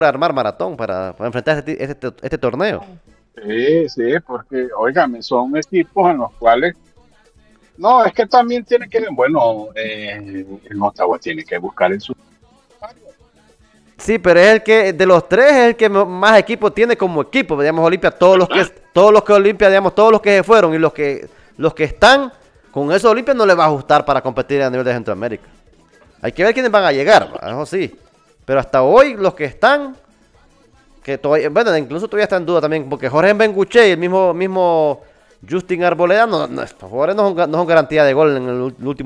armar maratón para enfrentar este torneo. Sí, sí, porque, óigame, son equipos en los cuales, no, es que también tiene que, bueno, el Motagua tiene que buscar en su. Sí, pero es el que, de los tres, es el que más equipo tiene como equipo. Digamos, Olimpia, ¿Verdad? todos los que Olimpia, digamos, todos los que se fueron y los que están, con eso Olimpia no le va a ajustar para competir a nivel de Centroamérica. Hay que ver quiénes van a llegar, ¿va? Eso sí. Pero hasta hoy, los que están, que todavía, bueno, incluso todavía está en duda también, porque Jorge Benguche y el mismo Justin Arboleda, estos jugadores no son garantía de gol en el último